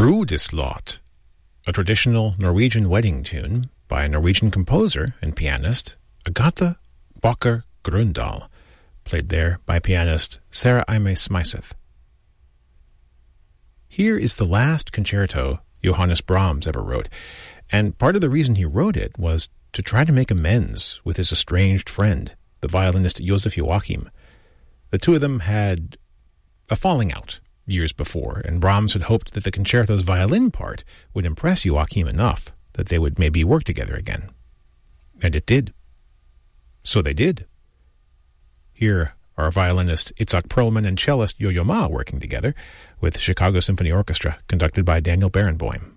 Brudeslot, a traditional Norwegian wedding tune by a Norwegian composer and pianist, Agathe Bakker Grøndahl, played there by pianist Sarah Aime Smythe. Here is the last concerto Johannes Brahms ever wrote, and part of the reason he wrote it was to try to make amends with his estranged friend, the violinist Joseph Joachim. The two of them had a falling out years before, and Brahms had hoped that the concerto's violin part would impress Joachim enough that they would maybe work together again. And it did. So they did. Here are violinist Itzhak Perlman and cellist Yo-Yo Ma working together with the Chicago Symphony Orchestra, conducted by Daniel Barenboim.